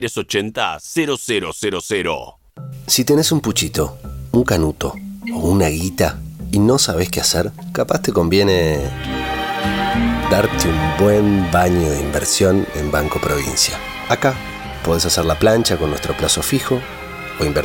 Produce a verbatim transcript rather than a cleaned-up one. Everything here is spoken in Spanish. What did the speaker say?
tres ochenta cero cero cero cero. Si tenés un puchito, un canuto o una guita y no sabés qué hacer, capaz te conviene darte un buen baño de inversión en Banco Provincia. Acá podés hacer la plancha con nuestro plazo fijo o invertir